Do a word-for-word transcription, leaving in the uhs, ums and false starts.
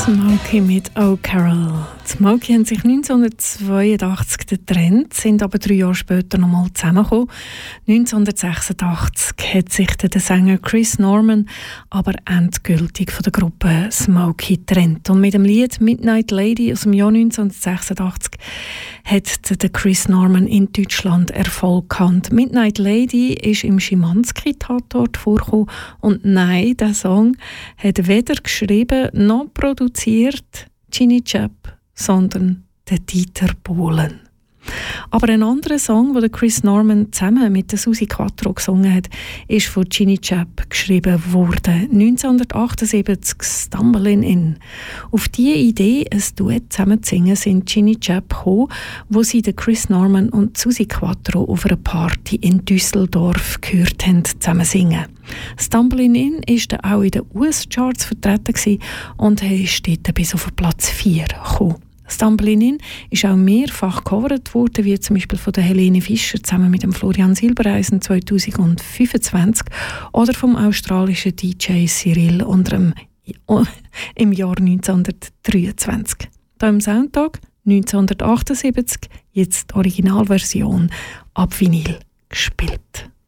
Smokey mit «Oh Carol». Die Smokey haben sich neunzehnhundertzweiundachtzig getrennt, sind aber drei Jahre später nochmal zusammengekommen. neunzehnhundertsechsundachtzig hat sich der Sänger Chris Norman aber endgültig von der Gruppe Smokey getrennt. Und mit dem Lied «Midnight Lady» aus dem Jahr neunzehnhundertsechsundachtzig hat der Chris Norman in Deutschland Erfolg gehabt. «Midnight Lady» ist im Schimanski-Tatort vorgekommen und nein, der Song hat weder geschrieben noch produziert Ginny Chap, sondern der Dieter Bohlen. Aber ein anderer Song, den Chris Norman zusammen mit der Susi Quattro gesungen hat, ist von Ginny Chap geschrieben worden. neunzehnhundertachtundsiebzig «Stumbling In». Auf diese Idee, ein Duett zusammen zu singen, sind Ginny Chap gekommen, wo sie den Chris Norman und Susi Quattro auf einer Party in Düsseldorf gehört haben, zusammen singen. «Stumbling In» war dann auch in den U S-Charts vertreten und ist dort bis auf Platz vier gekommen. «Stumbling In» ist auch mehrfach gecovert worden, wie zum Beispiel von der Helene Fischer zusammen mit dem Florian Silbereisen zweitausendfünfundzwanzig oder vom australischen D J Cyril unter dem, im Jahr neunzehnhundertdreiundzwanzig. Hier im Soundtag neunzehnhundertachtundsiebzig, jetzt die Originalversion ab Vinyl gespielt.